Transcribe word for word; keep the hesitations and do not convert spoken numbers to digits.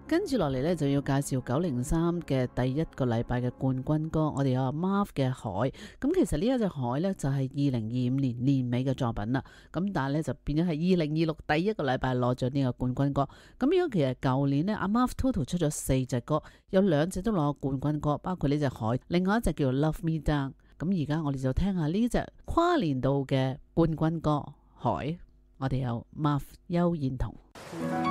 跟住落嚟咧，就要介紹九零三嘅第一個禮拜嘅冠軍歌，我哋有阿 Marv 嘅海。咁其實呢一隻海呢，就係二零二五年年尾嘅作品啦。咁但係咧就變咗係二零二六第一個禮拜攞咗呢個冠軍歌。咁如果其實舊年呢，阿 Marv Total 出咗四隻歌，有兩隻都攞冠軍歌，包括呢隻海，另外一隻叫做 Love Me Down。咁而家我哋就聽下呢隻跨年度嘅冠軍歌海，我哋有 Marv 邱燕彤。